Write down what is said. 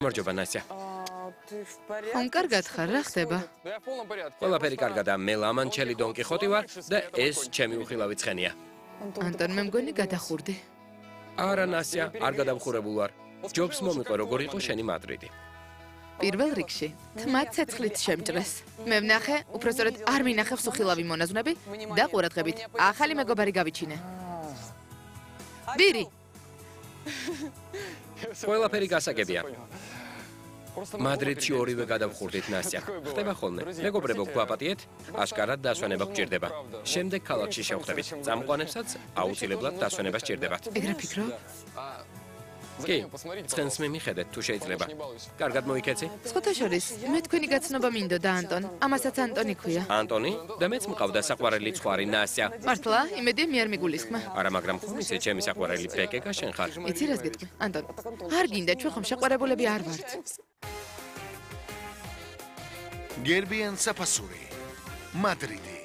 მორჯობა ნასია. ხომ კარგად ხარ, რა ხდება? ყველაფერი კარგადაა, მე ლამანჩელი დონ კიხოტი ვარ და ეს ჩემი უხილავი ცხენია. ანტონ, მე მგონი გადახურდი. არა ნასია, არ გადავხურებულ ვარ. ჯობს მომიყო როგორ იყო შენი მადრიდი. პირველ რიგში, თმა ცეცხლით შემჭრეს. მე ვნახე, უпростоრად არ მინახავს უხილავი მონაზვნები და ყურადღებით, ახალი მეგობარი გავიჩინე. ბირი! ყველაფერი გასაგებია. მადრიდში ორივე გადავხურდით ნასია. ხდება ხოლმე. მეგობრებო, გვაპატიეთ, აშკარად დასვენება გჭირდება. შემდეგ ქალაქში შევხვდებით. წამყვანებსაც აუცილებლად დასვენება სჭირდებათ. ეგრე ფიქრობ? კი, ცხენს მიმიხედეთ, თუ შეიძლება. კარგად მოიქეცი? სხვათა შორის, მე თქვენი გაცნობა მინდოდა, ანტონ. ამასაც ანტონი ქვია. ანტონი და მეც მყავდა საყვარელი ცხვარი ნასია. მართლა, იმედია მე არ მიგულისხმა. არა, მაგრამ ხომ ისე ჩემი საყვარელი ბეკეკა შენ ხარ. იცი რას გეტყვი, ანტონ? არ გინდა, ჩვენ ხომ შეყვარებულები არ ვართ. გერბიან საფასური, მადრიდი.